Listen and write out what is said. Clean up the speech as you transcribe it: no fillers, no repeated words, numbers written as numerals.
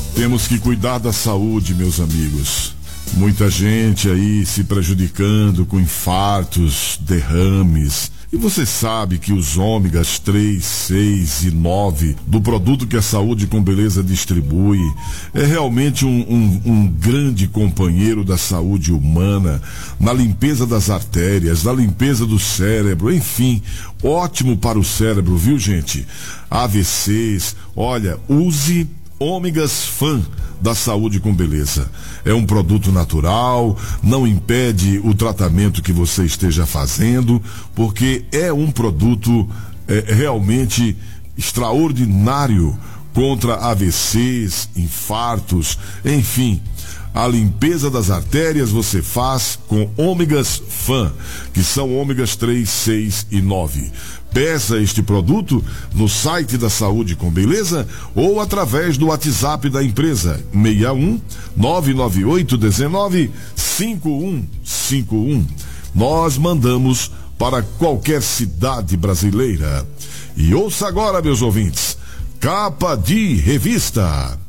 Temos que cuidar da saúde, meus amigos. Muita gente aí se prejudicando com infartos, derrames. E você sabe que os ômegas 3, 6 e 9 do produto que a Saúde com Beleza distribui é realmente um grande companheiro da saúde humana, na limpeza das artérias, na limpeza do cérebro, enfim, ótimo para o cérebro, viu, gente? AVCs, olha, use Ômegas Fan da Saúde com Beleza. É um produto natural, não impede o tratamento que você esteja fazendo, porque é um produto realmente extraordinário contra AVCs, infartos, enfim. A limpeza das artérias você faz com Ômegas Fan, que são ômegas 3, 6 e 9. Peça este produto no site da Saúde com Beleza ou através do WhatsApp da empresa 61 998 19 5151. Nós mandamos para qualquer cidade brasileira. E ouça agora, meus ouvintes, capa de revista.